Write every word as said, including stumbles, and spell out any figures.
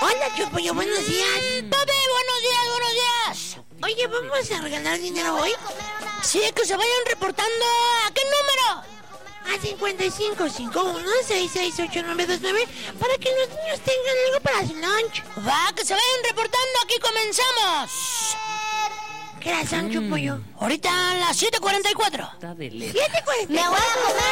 Hola, Chupollo, buenos días. Papi, buenos días, buenos días. Oye, ¿vamos a regalar dinero hoy? Sí, que se vayan reportando. ¿A qué número? A cincuenta y cinco, cincuenta y uno, sesenta y seis, ochenta y nueve veintinueve para que los niños tengan algo para su lunch. Va, que se vayan reportando. Aquí comenzamos. ¿Qué hora son, Chupollo? Ahorita a las siete cuarenta y cuatro. siete cuarenta y cuatro. Me voy a comer